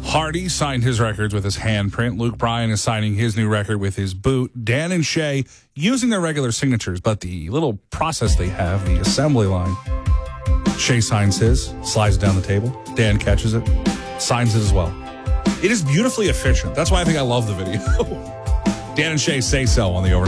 Hardy signed his records with his handprint. Luke Bryan is signing his new record with his boot. Dan and Shay using their regular signatures, but the little process they have, the assembly line. Shay signs his, slides it down the table. Dan catches it, signs it as well. It is beautifully efficient. That's why I think I love the video. Dan and Shay say so on the overnight.